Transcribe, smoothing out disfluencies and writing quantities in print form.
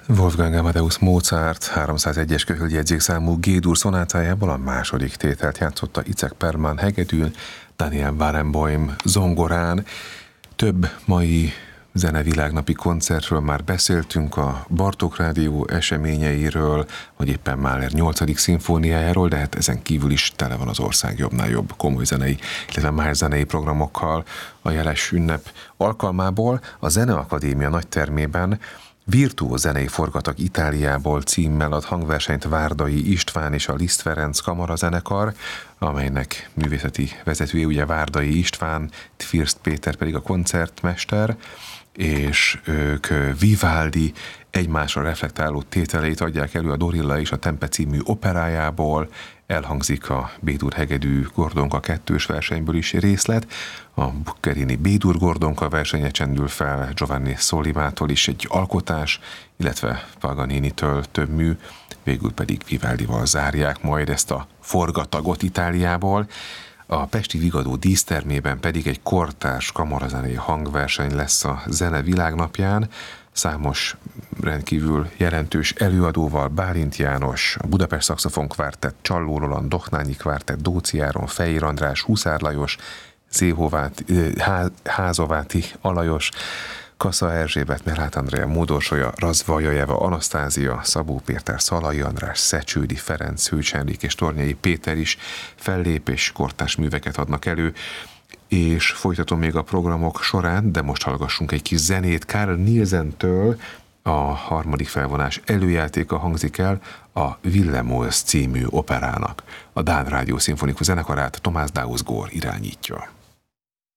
Wolfgang Amadeus Mozart 301-es köhöljegyzékszámú G-dur szonátájából a második tételt játszotta Icek Perlman hegedűn, Daniel Barenboim zongorán. Több mai zenevilágnapi koncertről már beszéltünk, a Bartók Rádió eseményeiről, vagy éppen Mahler 8. szimfóniájáról, de hát ezen kívül is tele van az ország jobbnál jobb komoly zenei, illetve más zenei programokkal a jeles ünnep alkalmából. A Zeneakadémia nagytermében Virtuóz zenei forgatak Itáliából címmel ad hangversenyt Várdai István és a Liszt Ferenc kamarazenekar, amelynek művészeti vezetője ugye Várdai István, First Péter pedig a koncertmester, és ők Vivaldi egymásra reflektáló tételeit adják elő a Dorilla és a Tempe című operájából. Elhangzik a B-dur hegedű Gordonka 2-s versenyből is részlet, a Buccherini B-dur Gordonka versenye csendül fel, Giovanni Solimától is egy alkotás, illetve Paganini-től több mű, végül pedig Vivaldival zárják majd ezt a forgatagot Itáliából. A pesti Vigadó dísztermében pedig egy kortárs kamarazenei hangverseny lesz a Zene Világnapján, számos rendkívül jelentős előadóval: Bálint János, a Budapest Szaxofon Kvártett, Csalló Roland, Doknányi Kvártett, Dóczi Áron, Fejér András, Huszár Lajos, Házováti Alajos, Kassa Erzsébet, Mellát Andrea, Módorsolya, Razvajajeva, Anasztázia, Szabó Péter, Szalai András, Szecsődi Ferenc, Hőcs Henrik és Tornyai Péter is fellép és kortárs műveket adnak elő. És folytatom még a programok során, de most hallgassunk egy kis zenét. Carl Nielsen-től a harmadik felvonás előjátéka hangzik el a Villemoes című operának. A Dán Rádió Szimfonikus Zenekarát Tomás Dausgaard irányítja.